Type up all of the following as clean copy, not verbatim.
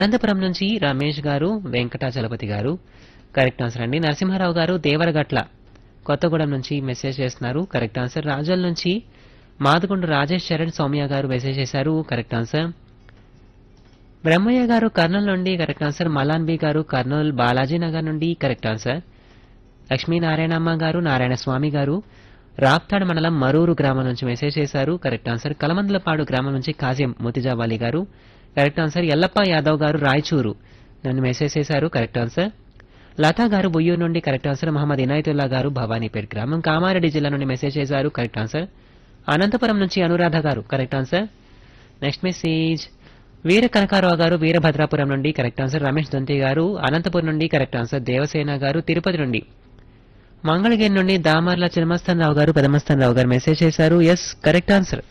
అనంతపురం నుంచి రమేష్ గారు, వెంకటాచలపతి గారు కరెక్ట్ ఆన్సర్ అండి. నరసింహారావు గారు దేవరగట్ల కొత్తగూడెం నుంచి మెసేజ్ చేస్తున్నారు కరెక్ట్ ఆన్సర్. రాజోల్ నుంచి మాదుగుండు రాజేష్ చరణ్ సౌమ్య గారు మెసేజ్ చేశారు కరెక్ట్ ఆన్సర్. బ్రహ్మయ్య గారు కర్నూలు నుండి కరెక్ట్ ఆన్సర్. మలాన్ బి గారు కర్నూలు బాలాజీ నగర్ నుండి కరెక్ట్ ఆన్సర్. లక్ష్మీనారాయణమ్మ గారు నారాయణ స్వామి గారు రాప్తాడ్ మండలం మరూరు గ్రామం నుంచి మెసేజ్ చేశారు కరెక్ట్ ఆన్సర్. కలమందలపాడు గ్రామం నుంచి కాజిం మోతిజావాలి గారు కరెక్ట్ ఆన్సర్. ఎల్లప్ప యాదవ్ గారు రాయచూరు నన్ను మెసేజ్ చేశారు కరెక్ట్ ఆన్సర్. లతా గారు బొయ్యూరు నుండి కరెక్ట్ ఆన్సర్. మహమ్మద్ ఇనాయతుల్లా గారు భవానీపేట్ గ్రామం కామారెడ్డి జిల్లా నుండి మెసేజ్ చేశారు కరెక్ట్ ఆన్సర్. అనంతపురం నుంచి అనురాధ గారు కరెక్ట్ ఆన్సర్. నెక్స్ట్ మెసేజ్ వీర కనకారావు గారు వీరభద్రాపురం నుండి కరెక్ట్ ఆన్సర్. రమేష్ దొంతి గారు అనంతపురం నుండి కరెక్ట్ ఆన్సర్. దేవసేన గారు తిరుపతి నుండి. మంగళగిరి నుండి దామర్ల చిన్నమస్తాన్ రావు గారు పెదమస్తాన్ రావు గారు మెసేజ్ చేశారు ఎస్ కరెక్ట్ ఆన్సర్.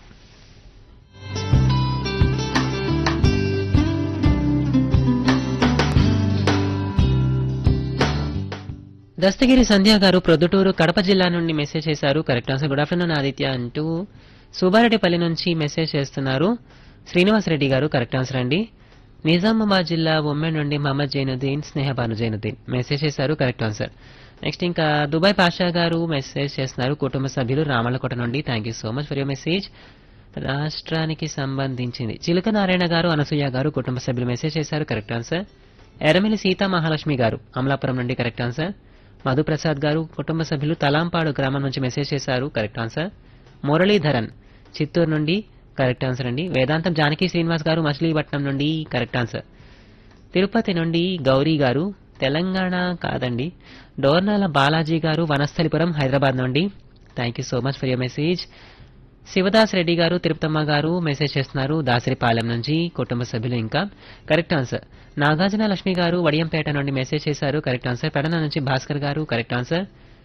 దస్తగిరి సంధ్య గారు ప్రొద్దుటూరు కడప జిల్లా నుండి మెసేజ్ చేశారు correct answer. Good afternoon Aditya అంటూ సుబ్బారెడ్డిపల్లి నుంచి మెసేజ్ చేస్తున్నారు శ్రీనివాసరెడ్డి గారు కరెక్ట్ ఆన్సర్ అండి. నిజామాబాద్ జిల్లా ఉమ్మెన్ నుండి మహమ్మద్ జైనుద్దీన్ స్నేహబాను జైనుద్దీన్ మెసేజ్ చేశారు కరెక్ట్ ఆన్సర్. నెక్స్ట్ ఇంకా దుబాయ్ పాషా గారు మెసేజ్ చేస్తున్నారు కుటుంబ సభ్యులు రామలకోట నుండి. Thank you so much for your message. రాష్ట్రానికి సంబంధించింది చిలుక నారాయణ గారు అనసూయ గారు కుటుంబ సభ్యులు మెసేజ్ చేశారు కరెక్ట్ ఆన్సర్. ఎర్రమిలి సీతా మహాలక్ష్మి గారు అమలాపురం నుండి కరెక్ట్ ఆన్సర్. మధుప్రసాద్ గారు కుటుంబ సభ్యులు తలాంపాడు గ్రామం నుంచి మెసేజ్ చేశారు కరెక్ట్ ఆన్సర్. మురళీధరన్ చిత్తూరు నుండి కరెక్ట్ ఆన్సర్ అండి. వేదాంతం జానకి శ్రీనివాస్ గారు మచిలీపట్నం నుండి కరెక్ట్ ఆన్సర్. తిరుపతి నుండి గౌరీ గారు తెలంగాణ కాదండి డోర్నాల బాలాజీ గారు వనస్థలిపురం హైదరాబాద్ నుండి. Thank you so much for your message. Shivadas Reddy గారు తిరుపతమ్మ గారు మెసేజ్ చేస్తున్నారు దాసరిపాలెం నుంచి కుటుంబ సభ్యులు ఇంకా కరెక్ట్ ఆన్సర్. నాగార్జున లక్ష్మి గారు వడియంపేట నుండి మెసేజ్ చేశారు కరెక్ట్ ఆన్సర్. పెడన నుంచి భాస్కర్ గారు కరెక్ట్ ఆన్సర్.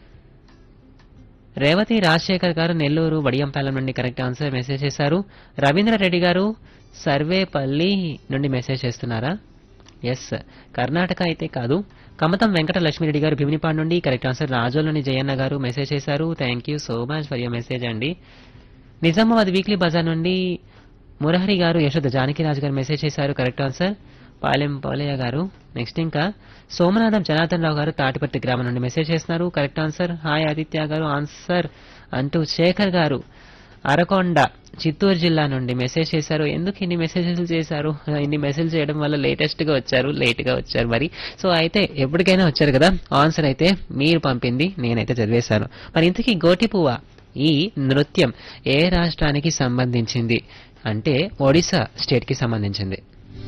రేవతి రాజశేఖర్ గారు నెల్లూరు వడియంపాలెం నుండి కరెక్ట్ ఆన్సర్ మెసేజ్ చేశారు. రవీంద్రారెడ్డి గారు సర్వేపల్లి నుండి మెసేజ్ చేస్తున్నారా ఎస్ కర్ణాటక అయితే కాదు. కమతం వెంకట లక్ష్మీరెడ్డి గారు భీమినిపాడు నుండి కరెక్ట్ ఆన్సర్. రాజోల్లోని జయన్న గారు మెసేజ్ చేశారు thank you so much for your message అండి. నిజామాబాద్ వీక్లీ బజార్ నుండి మురహరి గారు యశోద జానకిరాజు గారు మెసేజ్ చేశారు కరెక్ట్ ఆన్సర్. పాలెం పోలయ్య గారు నెక్స్ట్ ఇంకా సోమనాథం జనార్దన్ రావు గారు తాటిపర్తి గ్రామం నుండి మెసేజ్ చేస్తున్నారు కరెక్ట్ ఆన్సర్. హాయ్ ఆదిత్య గారు ఆన్సర్ అంటూ శేఖర్ గారు అరకొండ చిత్తూరు జిల్లా నుండి మెసేజ్ చేశారు. ఎందుకు ఇన్ని మెసేజ్లు చేశారు? ఇన్ని మెసేజ్ చేయడం వల్ల లేటెస్ట్ గా వచ్చారు లేట్ గా వచ్చారు మరి. సో అయితే ఎప్పటికైనా వచ్చారు కదా ఆన్సర్ అయితే మీరు పంపింది నేనైతే చదివేశాను. మరి ఇంతకీ గోటిపువ్వ ఈ నృత్యం ఏ రాష్ట్రానికి సంబంధించింది అంటే ఒడిశా స్టేట్ కి సంబంధించింది.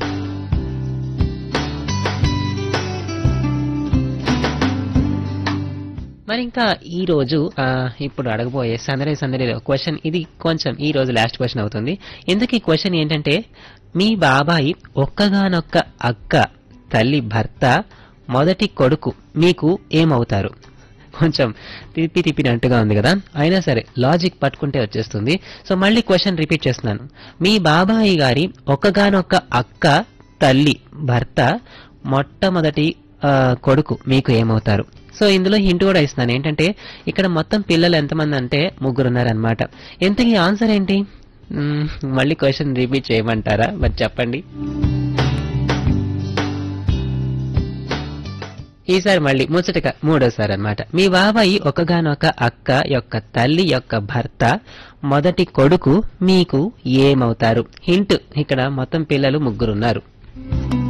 మరి ఇంకా ఈ రోజు ఇప్పుడు అడగబోయే సందడిలో క్వశ్చన్ ఇది కొంచెం ఈ రోజు లాస్ట్ క్వశ్చన్ అవుతుంది. ఎందుకు ఈ క్వశ్చన్ ఏంటంటే మీ బాబాయి ఒక్కగానొక్క అక్క తల్లి భర్త మొదటి కొడుకు మీకు ఏమవుతారు? కొంచెం తిప్పినట్టుగా ఉంది కదా అయినా సరే లాజిక్ పట్టుకుంటే వచ్చేస్తుంది. సో మళ్ళీ క్వశ్చన్ రిపీట్ చేస్తున్నాను. మీ బాబాయి గారి ఒక్కగానొక్క అక్క తల్లి భర్త మొట్టమొదటి కొడుకు మీకు ఏమవుతారు? సో ఇందులో హింట్ కూడా ఇస్తున్నాను ఏంటంటే ఇక్కడ మొత్తం పిల్లలు ఎంతమంది అంటే ముగ్గురున్నారనమాట. ఎంతకీ ఆన్సర్ ఏంటి? మళ్ళీ క్వశ్చన్ రిపీట్ చేయమంటారా? మరి చెప్పండి. ఈసారి మళ్ళీ ముచ్చటగా మూడోసారి అనమాట. మీ బాబాయి ఒకగానొక అక్క యొక్క తల్లి యొక్క భర్త మొదటి కొడుకు మీకు ఏమవుతారు? హింట్ ఇక్కడ మొత్తం పిల్లలు ముగ్గురున్నారు.